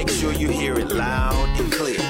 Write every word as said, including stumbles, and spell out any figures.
make sure you hear it loud and clear.